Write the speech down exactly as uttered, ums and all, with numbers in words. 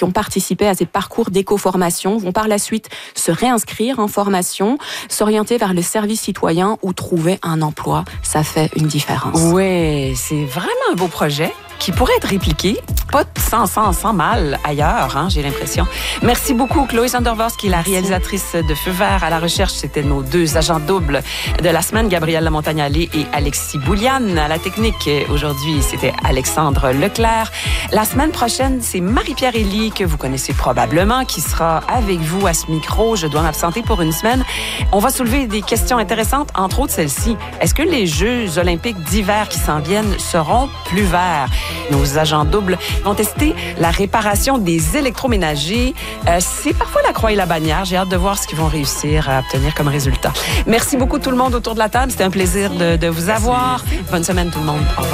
qui ont participé à ces parcours d'éco-formation vont par la suite se réinscrire en formation, s'orienter vers le service citoyen ou trouver un emploi. Ça fait une différence. Oui, c'est vraiment un beau projet qui pourrait être répliqué, pas sans, sans, sans mal ailleurs, hein, j'ai l'impression. Merci beaucoup, Chloé Zandervors, qui est la réalisatrice de Feu vert. À la recherche, c'était nos deux agents doubles de la semaine, Gabrielle Lamontagne-Allé et Alexis Bouliane. À la technique, aujourd'hui, c'était Alexandre Leclerc. La semaine prochaine, c'est Marie-Pierre Elie, que vous connaissez probablement, qui sera avec vous à ce micro. Je dois m'absenter pour une semaine. On va soulever des questions intéressantes, entre autres celle-ci. Est-ce que les Jeux olympiques d'hiver qui s'en viennent seront plus verts? Nos agents doubles vont tester la réparation des électroménagers. Euh, c'est parfois la croix et la bannière. J'ai hâte de voir ce qu'ils vont réussir à obtenir comme résultat. Merci beaucoup tout le monde autour de la table. C'était un plaisir de, de vous avoir. Bonne semaine tout le monde. Au revoir.